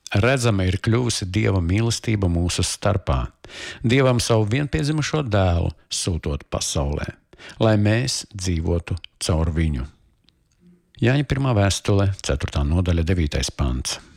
Redzama ir kļuvusi Dieva mīlestība mūsu starpā. Dievam savu vienpiedzimušo dēlu sūtot pasaulē, lai mēs dzīvotu caur viņu. Jāņa 1. vēstule, 4. nodaļa, 9. pants.